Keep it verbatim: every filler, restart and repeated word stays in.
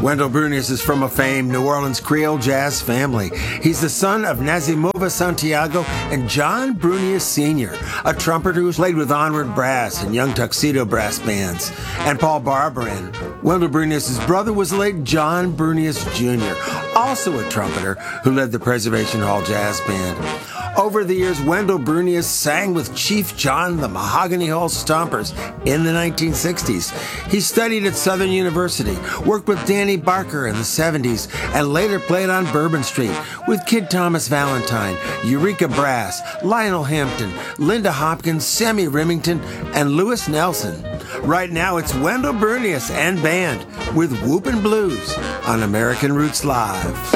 Wendell Brunious is from a famed New Orleans Creole jazz family. He's the son of Nazimova Santiago and John Brunious Senior, a trumpeter who's played with Onward Brass and Young Tuxedo Brass Bands, and Paul Barbarin. Wendell Brunious' brother was the late John Brunious Junior, also a trumpeter who led the Preservation Hall Jazz Band. Over the years, Wendell Brunious sang with Chief John the Mahogany Hall Stompers in the nineteen sixties. He studied at Southern University, worked with Danny Barker in the seventies, and later played on Bourbon Street with Kid Thomas Valentine, Eureka Brass, Lionel Hampton, Linda Hopkins, Sammy Remington, and Louis Nelson. Right now, it's Wendell Brunious and band with Whoopin' Blues on American Roots Live.